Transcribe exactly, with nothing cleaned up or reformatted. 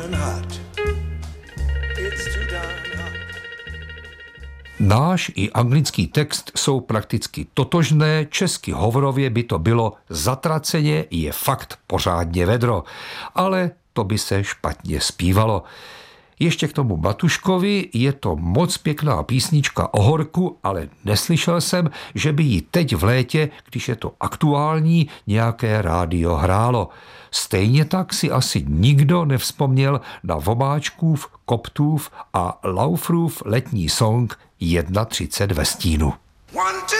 Náš i anglický text jsou prakticky totožné, česky hovorově by to bylo zatraceně je fakt pořádně vedro, ale to by se špatně zpívalo. Ještě k tomu Batuškovi, je to moc pěkná písnička o horku, ale neslyšel jsem, že by ji teď v létě, když je to aktuální, nějaké rádio hrálo. Stejně tak si asi nikdo nevzpomněl na Vomáčkův, Koptův a Laufrův letní song jedna třicet ve stínu.